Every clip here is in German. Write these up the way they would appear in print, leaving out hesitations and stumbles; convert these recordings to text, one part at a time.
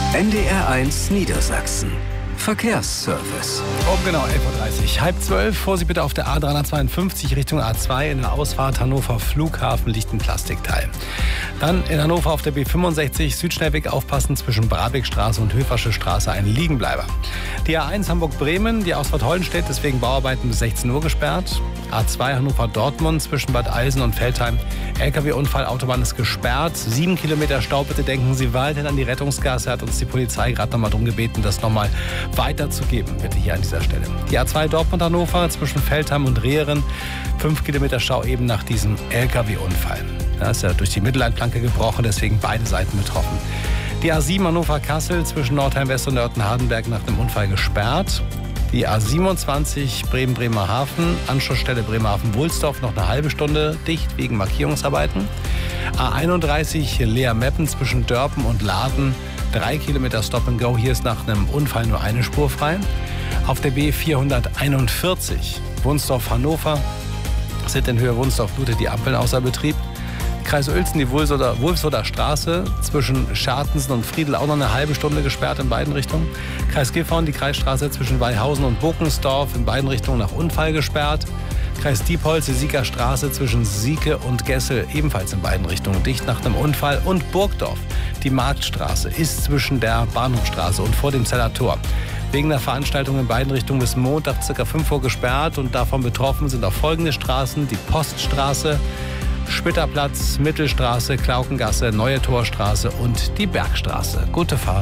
NDR1 Niedersachsen. Verkehrsservice. Genau, 11:30 Uhr. 11:30. Vorsicht bitte auf der A352 Richtung A2. In der Ausfahrt Hannover Flughafen liegt ein Plastikteil. Dann in Hannover auf der B65 Südschnellweg aufpassen, zwischen Brabeckstraße und Höfersche Straße ein Liegenbleiber. Die A1 Hamburg-Bremen, die Ausfahrt Hollenstedt ist wegen Bauarbeiten bis 16 Uhr gesperrt. A2 Hannover-Dortmund zwischen Bad Eilsen und Veltheim. LKW-Unfall, Autobahn ist gesperrt. 7 Kilometer Stau, bitte denken Sie weiterhin an die Rettungsgasse. Hat uns die Polizei gerade noch mal darum gebeten, das nochmal weiterzugeben, bitte hier an dieser Stelle. Die A2 Dortmund-Hannover zwischen Veltheim und Rehren. 5 Kilometer Stau eben nach diesem LKW-Unfall. Da ist ja durch die Mittelleitplanke gebrochen, deswegen beide Seiten betroffen. Die A7 Hannover-Kassel zwischen Nordheim-West und Nörten-Hardenberg nach dem Unfall gesperrt. Die A27 Bremen-Bremerhaven, Anschlussstelle Bremerhaven-Wulsdorf, noch eine halbe Stunde dicht wegen Markierungsarbeiten. A31 Leer-Meppen zwischen Dörpen und Laden, 3 Kilometer Stop and Go. Hier ist nach einem Unfall nur eine Spur frei. Auf der B441 Wunsdorf-Hannover sind in Höhe Wunsdorf-Lute die Ampeln außer Betrieb. Kreis Uelzen, die Wulfsoder Straße zwischen Schartensen und Friedl auch noch eine halbe Stunde gesperrt in beiden Richtungen. Kreis Gifhorn, die Kreisstraße zwischen Weihausen und Bokensdorf in beiden Richtungen nach Unfall gesperrt. Kreis Diepholz, die Sieger Straße zwischen Sieke und Gessel ebenfalls in beiden Richtungen dicht nach einem Unfall. Und Burgdorf, die Marktstraße, ist zwischen der Bahnhofstraße und vor dem Zeller Tor wegen der Veranstaltung in beiden Richtungen bis Montag ca. 5 Uhr gesperrt. Und davon betroffen sind auch folgende Straßen: die Poststraße, Spitterplatz, Mittelstraße, Klaukengasse, Neue Torstraße und die Bergstraße. Gute Fahrt.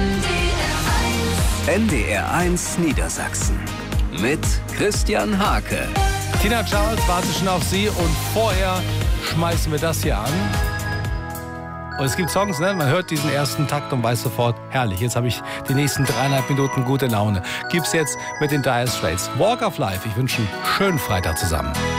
NDR1 Niedersachsen mit Christian Hake. Tina Charles wartet schon auf Sie und vorher schmeißen wir das hier an. Und es gibt Songs, ne? Man hört diesen ersten Takt und weiß sofort, herrlich, jetzt habe ich die nächsten 3,5 Minuten gute Laune. Gibt's jetzt mit den Dire Straits. Walk of Life. Ich wünsche einen schönen Freitag zusammen.